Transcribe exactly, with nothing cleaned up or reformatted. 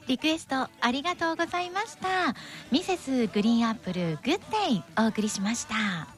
リクエストありがとうございました。ミセスグリーンアップルグッデイお送りしました。